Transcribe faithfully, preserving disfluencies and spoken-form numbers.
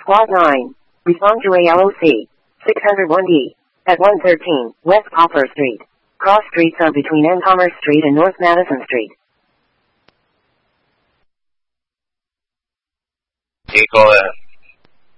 Squad nine. Respond to A L O C. six oh one D. At one thirteen, West Poplar Street. Cross streets are between N Commerce Street and North Madison Street. Eagle